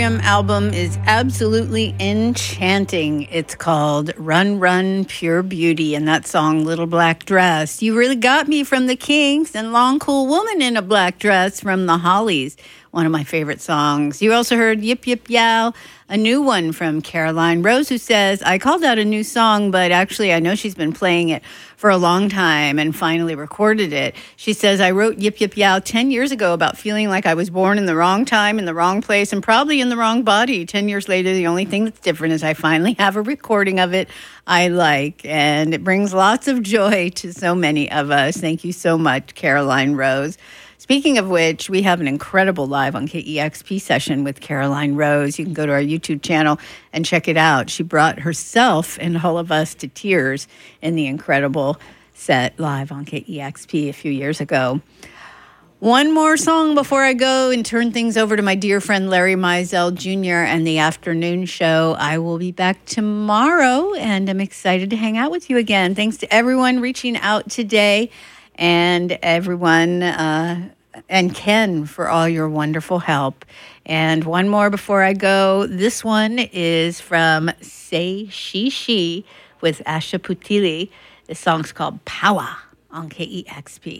Album is absolutely enchanting. It's called Run Run Pure Beauty, and that song Little Black Dress. You Really Got Me from the Kinks, and Long Cool Woman in a Black Dress from the Hollies, one of my favorite songs. You also heard Yip Yip Yow, a new one from Caroline Rose, who says, I called out a new song, but actually I know she's been playing it for a long time and finally recorded it. She says, I wrote Yip Yip Yow 10 years ago about feeling like I was born in the wrong time, in the wrong place, and probably in the wrong body. 10 years later, the only thing that's different is I finally have a recording of it I like, and it brings lots of joy to so many of us. Thank you so much, Caroline Rose. Speaking of which, we have an incredible live on KEXP session with Caroline Rose. You can go to our YouTube channel and check it out. She brought herself and all of us to tears in the incredible set live on KEXP a few years ago. One more song before I go and turn things over to my dear friend Larry Mizell Jr. and the afternoon show. I will be back tomorrow, and I'm excited to hang out with you again. Thanks to everyone reaching out today, and everyone and Ken for all your wonderful help. And one more before I go. This one is from Say She with Asha Putili. This song's called Power on KEXP.